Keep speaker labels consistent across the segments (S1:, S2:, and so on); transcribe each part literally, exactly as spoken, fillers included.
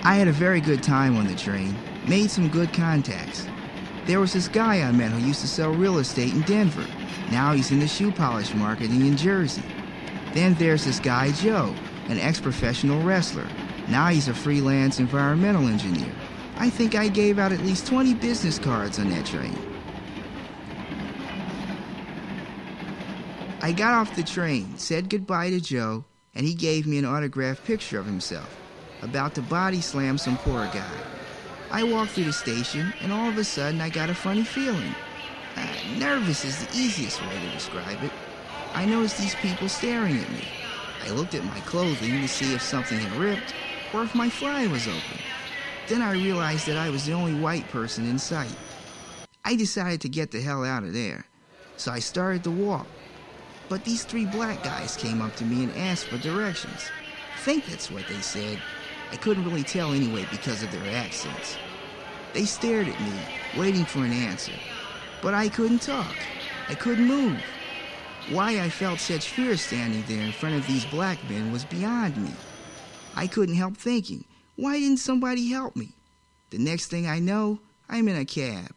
S1: I had a very good time on the train, made some good contacts. There was this guy I met who used to sell real estate in Denver. Now he's in the shoe polish market in Jersey. Then there's this guy Joe, an ex-professional wrestler. Now he's a freelance environmental engineer. I think I gave out at least twenty business cards on that train. I got off the train, said goodbye to Joe, and he gave me an autographed picture of himself, about to body slam some poor guy. I walked through the station, and all of a sudden I got a funny feeling. Uh, nervous is the easiest way to describe it. I noticed these people staring at me. I looked at my clothing to see if something had ripped, or if my fly was open. Then I realized that I was the only white person in sight. I decided to get the hell out of there, so I started to walk. But these three black guys came up to me and asked for directions. I think that's what they said. I couldn't really tell anyway because of their accents. They stared at me, waiting for an answer. But I couldn't talk. I couldn't move. Why I felt such fear standing there in front of these black men was beyond me. I couldn't help thinking, why didn't somebody help me? The next thing I know, I'm in a cab.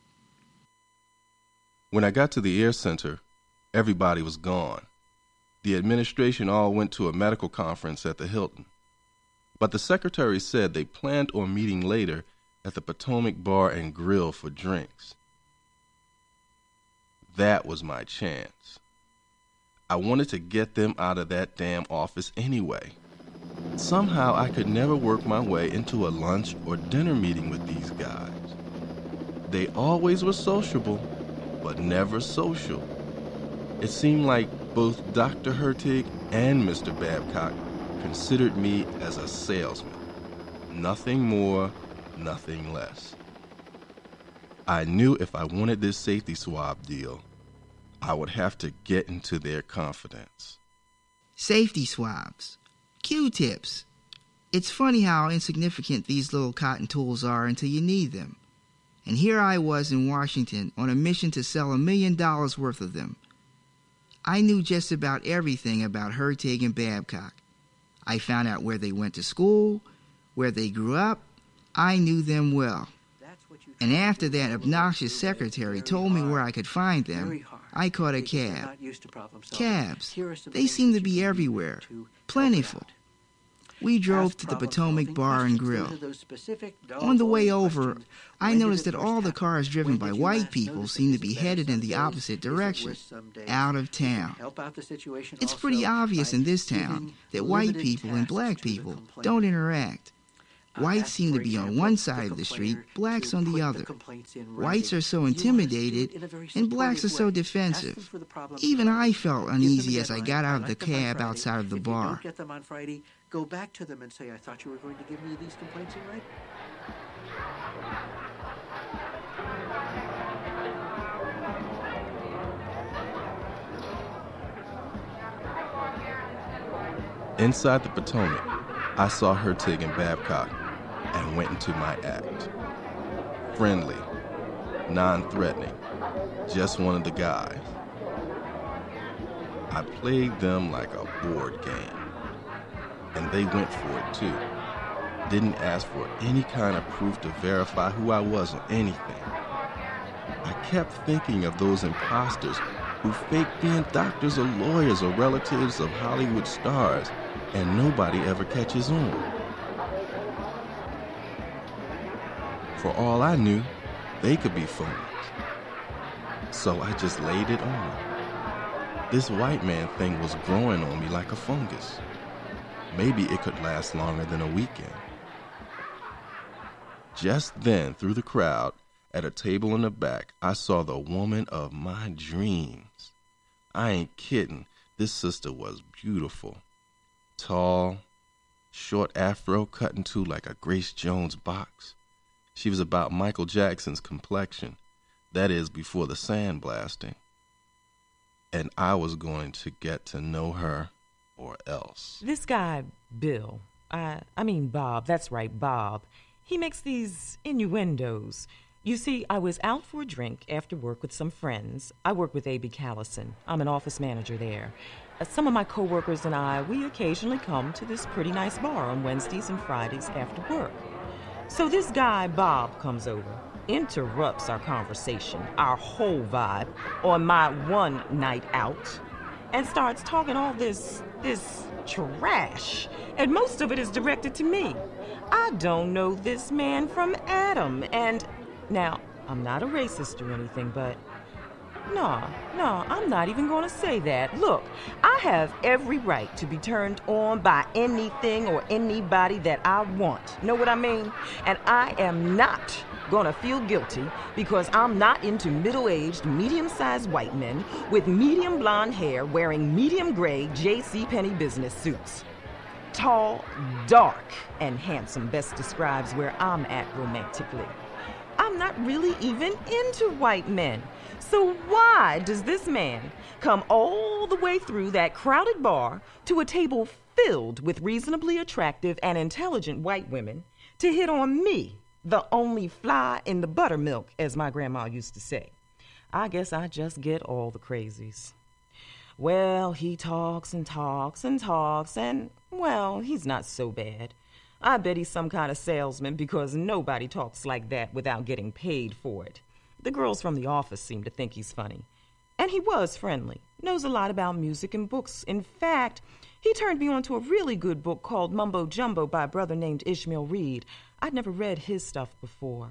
S2: When I got to the Air Center, everybody was gone. The administration all went to a medical conference at the Hilton. But the secretary said they planned on meeting later at the Potomac Bar and Grill for drinks. That was my chance. I wanted to get them out of that damn office anyway. Somehow I could never work my way into a lunch or dinner meeting with these guys. They always were sociable, but never social. It seemed like both Doctor Hertig and Mister Babcock considered me as a salesman. Nothing more, nothing less. I knew if I wanted this safety swab deal, I would have to get into their confidence.
S1: Safety swabs. Q-tips. It's funny how insignificant these little cotton tools are until you need them. And here I was in Washington on a mission to sell a million dollars worth of them. I knew just about everything about Hertig and Babcock. I found out where they went to school, where they grew up. I knew them well. And after that obnoxious secretary told me where I could find them, I caught a cab. Cabs, they seem to be everywhere. Plentiful. We drove to the Potomac Bar and Grill. On the way over, I noticed that all the cars driven by white people seem to be headed in the opposite direction, out of town. It's pretty obvious in this town that white people and black people don't interact. Whites seem to be on one side of the street, blacks on the other. Whites are so intimidated, and blacks are so defensive. Even I felt uneasy as I got out of the cab outside of the bar.
S3: Go back to them and say, I thought you were going to give me these complaints in writing.
S2: Inside the Potomac, I saw Hertig and Babcock and went into my act. Friendly, non-threatening, just one of the guys. I played them like a board game. And they went for it too. Didn't ask for any kind of proof to verify who I was or anything. I kept thinking of those imposters who fake being doctors or lawyers or relatives of Hollywood stars, and nobody ever catches on. For all I knew, they could be phonies. So I just laid it on. This white man thing was growing on me like a fungus. Maybe it could last longer than a weekend. Just then, through the crowd, at a table in the back, I saw the woman of my dreams. I ain't kidding. This sister was beautiful. Tall, short afro cut into like a Grace Jones box. She was about Michael Jackson's complexion. That is, before the sandblasting. And I was going to get to know her or else.
S4: This guy, Bill, I, I mean Bob, that's right, Bob, he makes these innuendos. You see, I was out for a drink after work with some friends. I work with A B Callison. I'm an office manager there. Uh, some of my coworkers and I, we occasionally come to this pretty nice bar on Wednesdays and Fridays after work. So this guy, Bob, comes over, interrupts our conversation, our whole vibe, on my one night out, and starts talking all this, this trash. And most of it is directed to me. I don't know this man from Adam, and... Now, I'm not a racist or anything, but no, no, I'm not even going to say that. Look, I have every right to be turned on by anything or anybody that I want. Know what I mean? And I am not going to feel guilty because I'm not into middle-aged, medium-sized white men with medium blonde hair wearing medium gray J C Penney business suits. Tall, dark, and handsome best describes where I'm at romantically. I'm not really even into white men. So why does this man come all the way through that crowded bar to a table filled with reasonably attractive and intelligent white women to hit on me, the only fly in the buttermilk, as my grandma used to say? I guess I just get all the crazies. Well, he talks and talks and talks, and, well, he's not so bad. I bet he's some kind of salesman because nobody talks like that without getting paid for it. The girls from the office seem to think he's funny. And he was friendly, knows a lot about music and books. In fact, he turned me on to a really good book called Mumbo Jumbo by a brother named Ishmael Reed. I'd never read his stuff before.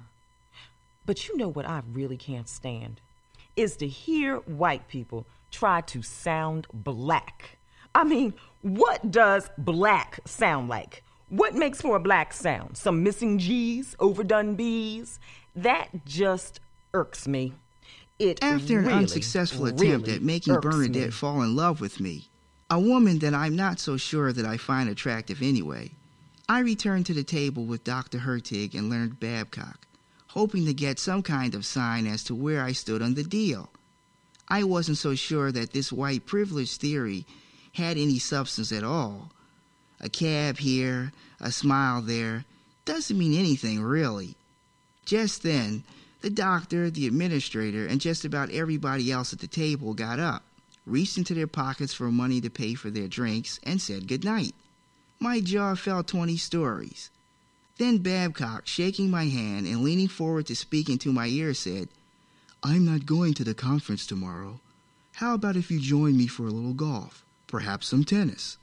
S4: But you know what I really can't stand? Is to hear white people try to sound black. I mean, what does black sound like? What makes for a black sound? Some missing G's, overdone B's? That just irks me. It
S1: After
S4: really,
S1: an unsuccessful attempt
S4: really
S1: at making
S4: irks
S1: Bernadette
S4: me.
S1: fall in love with me, a woman that I'm not so sure that I find attractive anyway, I returned to the table with Doctor Hertig and Leonard Babcock, hoping to get some kind of sign as to where I stood on the deal. I wasn't so sure that this white privilege theory had any substance at all. A cab here, a smile there, doesn't mean anything really. Just then, the doctor, the administrator, and just about everybody else at the table got up, reached into their pockets for money to pay for their drinks, and said goodnight. My jaw fell twenty stories. Then Babcock, shaking my hand and leaning forward to speak into my ear, said, "I'm not going to the conference tomorrow. How about if you join me for a little golf, perhaps some tennis?"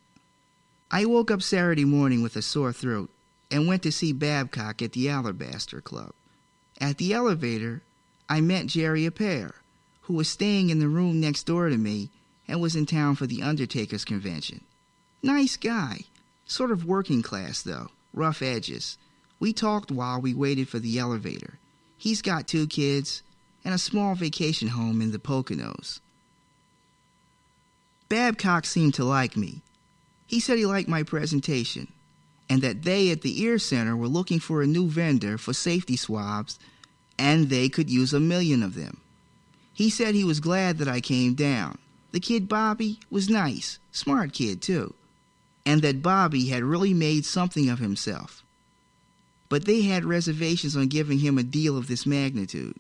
S1: I woke up Saturday morning with a sore throat and went to see Babcock at the Alabaster Club. At the elevator, I met Jerry Appere, who was staying in the room next door to me and was in town for the Undertakers Convention. Nice guy, sort of working class though, rough edges. We talked while we waited for the elevator. He's got two kids and a small vacation home in the Poconos. Babcock seemed to like me. He said he liked my presentation, and that they at the Ear Center were looking for a new vendor for safety swabs, and they could use a million of them. He said he was glad that I came down. The kid Bobby was nice, smart kid too, and that Bobby had really made something of himself. But they had reservations on giving him a deal of this magnitude.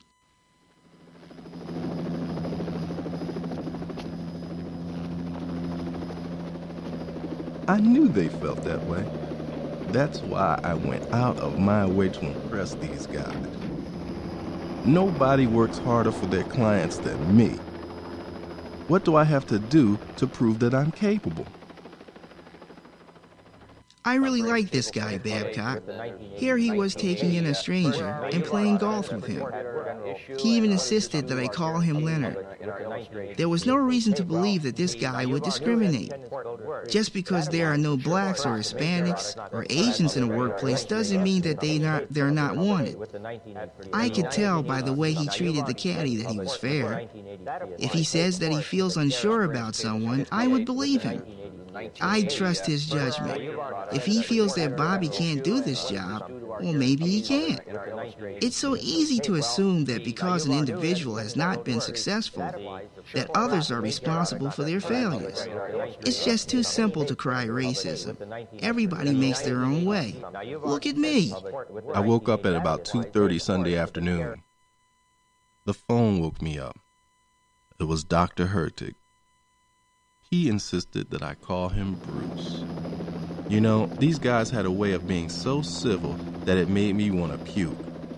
S2: I knew they felt that way. That's why I went out of my way to impress these guys. Nobody works harder for their clients than me. What do I have to do to prove that I'm capable?
S1: I really liked this guy, Babcock. Here he was taking in a stranger and playing golf with him. He even insisted that I call him Leonard. There was no reason to believe that this guy would discriminate. Just because there are no blacks or Hispanics or Asians in a workplace doesn't mean that they not, they're not wanted. I could tell by the way he treated the caddy that he was fair. If he says that he feels unsure about someone, I would believe him. I trust his judgment. If he feels that Bobby can't do this job, well, maybe he can't. It's so easy to assume that because an individual has not been successful, that others are responsible for their failures. It's just too simple to cry racism. Everybody makes their own way. Look at me.
S2: I woke up at about two thirty Sunday afternoon. The phone woke me up. It was Doctor Hurtig. He insisted that I call him Bruce. You know, these guys had a way of being so civil that it made me want to puke.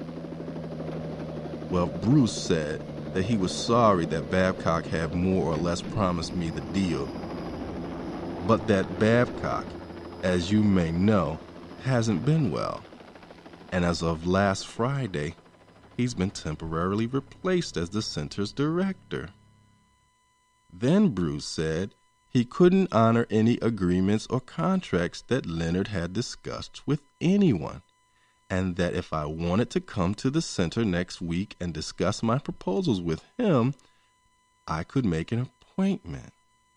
S2: Well, Bruce said that he was sorry that Babcock had more or less promised me the deal, but that Babcock, as you may know, hasn't been well. And as of last Friday, he's been temporarily replaced as the center's director. Then Bruce said he couldn't honor any agreements or contracts that Leonard had discussed with anyone, and that if I wanted to come to the center next week and discuss my proposals with him, I could make an appointment.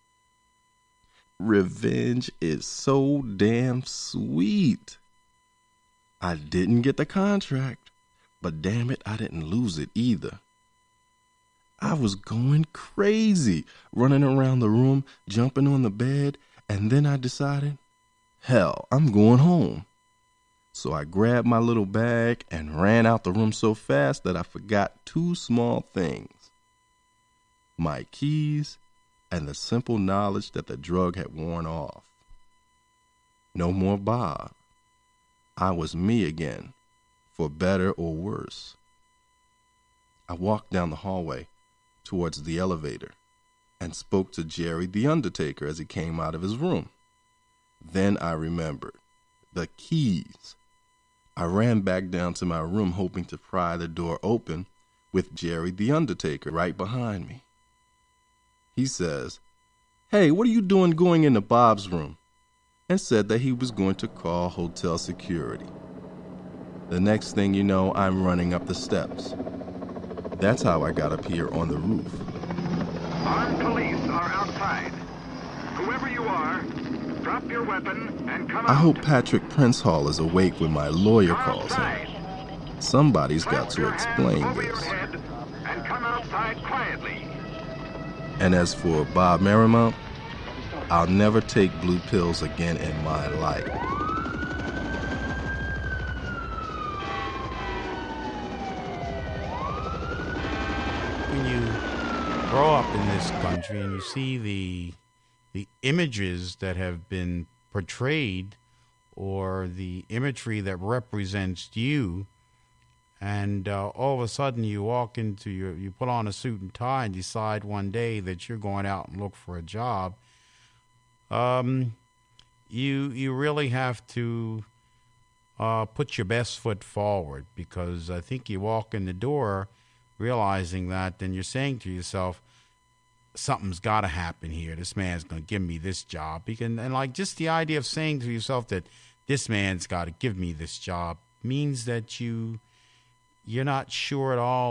S2: Revenge is so damn sweet. I didn't get the contract, but damn it, I didn't lose it either. I was going crazy, running around the room, jumping on the bed, and then I decided, hell, I'm going home. So I grabbed my little bag and ran out the room so fast that I forgot two small things: my keys and the simple knowledge that the drug had worn off. No more Bob. I was me again, for better or worse. I walked down the hallway towards the elevator and spoke to Jerry the Undertaker as he came out of his room. Then I remembered the keys. I ran back down to my room hoping to pry the door open with Jerry the Undertaker right behind me. He says, "Hey, what are you doing going into Bob's room?" and said that he was going to call hotel security. The next thing you know, I'm running up the steps. That's how I got up here on the roof.
S5: Armed police are outside. Whoever you are, drop your weapon and come out.
S2: I hope Patrick Prince-Hall is awake when my lawyer calls him. Somebody's got to explain this.
S5: And come outside quietly.
S2: And as for Bob Marymount, I'll never take blue pills again in my life.
S6: When you grow up in this country and you see the the images that have been portrayed or the imagery that represents you, and uh, all of a sudden you walk into your, you put on a suit and tie and decide one day that you're going out and look for a job, um, you you really have to uh, put your best foot forward, because I think you walk in the door realizing that, then you're saying to yourself, something's got to happen here. This man's going to give me this job. And, and like just the idea of saying to yourself that this man's got to give me this job means that you, you're not sure at all